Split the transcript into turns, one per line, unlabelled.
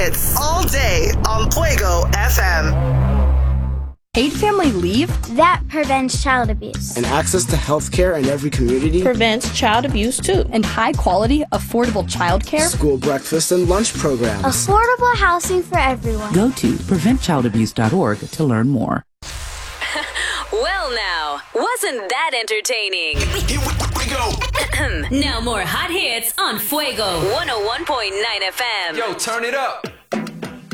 hits all day on Fuego FM.
Paid family leave?
That prevents child abuse.
And access to health care in every community
prevents child abuse too.
And high quality, affordable child care?
School breakfast and lunch programs.
Affordable housing for everyone.
Go to preventchildabuse.org to learn more.
Well now, wasn't that entertaining?
Here we go.
Now more hot hits on Fuego 101.9 FM.
Yo, turn it up.